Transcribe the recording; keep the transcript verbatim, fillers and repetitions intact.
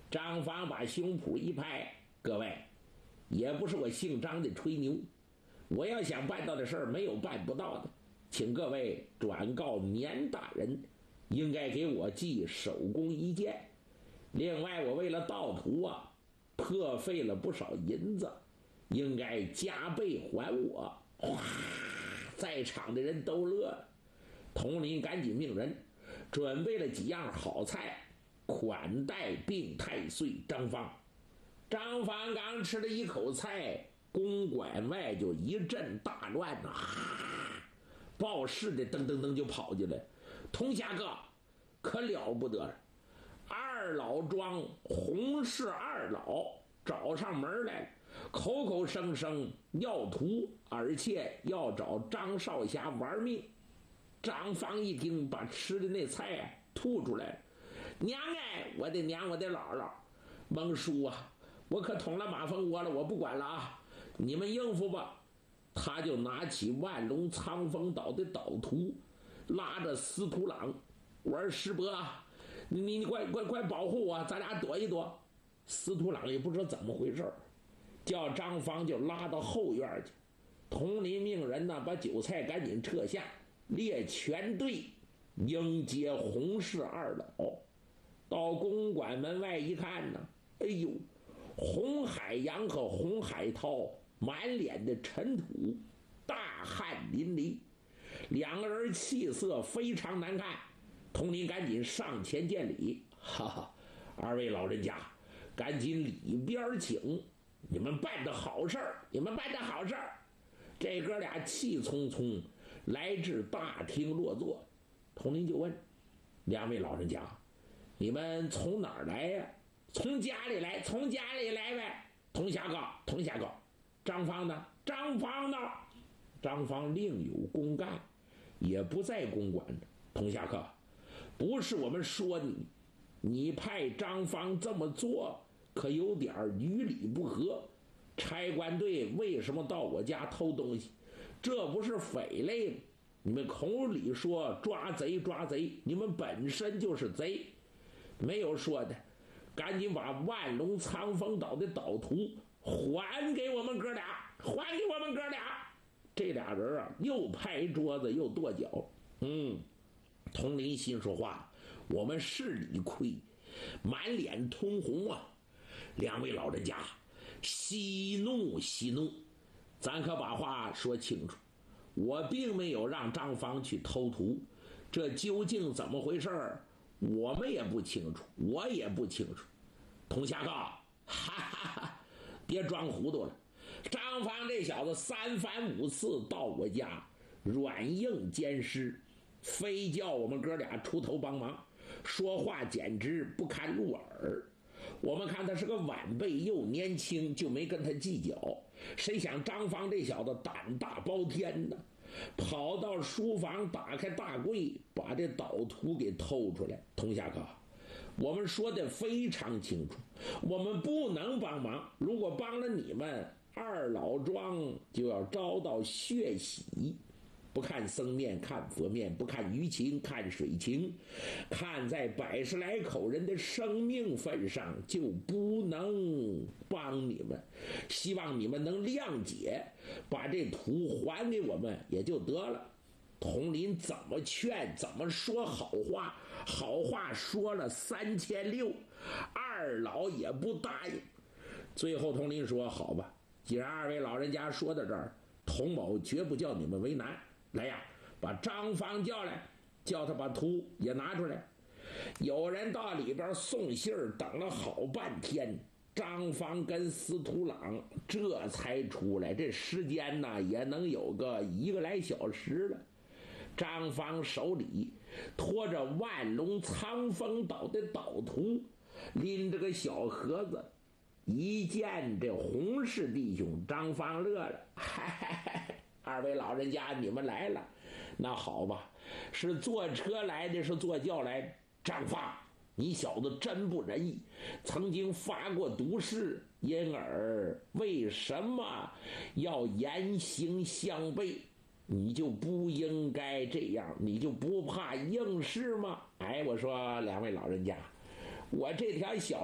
张方把胸脯一拍，各位，也不是我姓张的吹牛，我要想办到的事儿没有办不到的，请各位转告年大人，应该给我记手工一件。另外我为了盗图啊，破费了不少银子，应该加倍还我。哗，在场的人都乐了。统领赶紧命人准备了几样好菜款待病太岁张方。张方刚吃了一口菜，公馆外就一阵大乱啊！报事的噔噔噔就跑进来，童侠哥可了不得了，二老庄洪氏二老找上门来，口口声声要图，而且要找张少侠玩命。张方一听，把吃的那菜啊吐出来，娘哎，我的娘，我的姥姥，蒙叔啊，我可捅了马蜂窝了，我不管了啊，你们应付吧。他就拿起万隆苍风岛的导图，拉着司徒朗，我说师伯，你你快快快保护我，咱俩躲一躲。司徒朗也不知道怎么回事，叫张方就拉到后院去。统领命人呢，把酒菜赶紧撤下，列全队迎接洪氏二老。到公馆门外一看呢，哎呦，洪海洋和洪海涛满脸的尘土，大汗淋漓，两个人气色非常难看。统领赶紧上前见礼，哈哈，二位老人家赶紧里边请，你们办的好事儿，你们办的好事儿。这哥俩气冲冲来至大厅落座。统领就问两位老人家，你们从哪儿来呀？从家里来，从家里来呗。童侠哥，童侠哥，张方呢？张方呢？张方另有公干，也不在公馆。童侠客，不是我们说你，你派张方这么做可有点与理不合。差官队为什么到我家偷东西？这不是匪类吗？你们口里说抓贼抓贼，你们本身就是贼。没有说的，赶紧把万隆苍风岛的岛图还给我们哥俩，还给我们哥俩。这俩人啊，又拍桌子又跺脚。嗯，统领心说话，我们是理亏，满脸通红啊。两位老人家息怒息怒，咱可把话说清楚，我并没有让张方去偷图，这究竟怎么回事我们也不清楚，我也不清楚。童侠哥，哈哈哈，别装糊涂了。张方这小子三番五次到我家软硬兼施，非叫我们哥俩出头帮忙，说话简直不堪入耳。我们看他是个晚辈又年轻，就没跟他计较。谁想张方这小子胆大包天呢，跑到书房打开大柜，把这导图给偷出来。童侠哥，我们说的非常清楚，我们不能帮忙，如果帮了你们，二老庄就要遭到血洗。不看僧面看佛面，不看鱼情看水情，看在百十来口人的生命份上，就不能帮你们。希望你们能谅解，把这图还给我们也就得了。统领怎么劝怎么说好话，好话说了三千六，二老也不答应。最后统领说，好吧，既然二位老人家说到这儿，童某绝不叫你们为难。来呀，把张方叫来，叫他把图也拿出来。有人到里边送信儿，等了好半天，张方跟司徒朗这才出来，这时间呢也能有个一个来小时了。张方手里拖着万隆苍风岛的岛图，拎着个小盒子，一见这洪氏弟兄，张方乐了，嗨嗨嗨，二位老人家你们来了，那好吧，是坐车来的，是坐轿来的。张方，你小子真不仁义，曾经发过毒誓，因而为什么要严刑相背？你就不应该这样，你就不怕应试吗？哎，我说两位老人家，我这条小